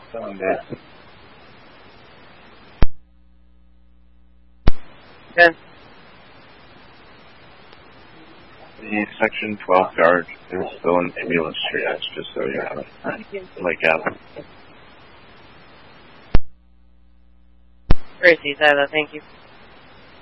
7 days. 10. The Section 12 guard is still in ambulance triage, just so you have it. Like Adam. Gracie, Tyler, thank you.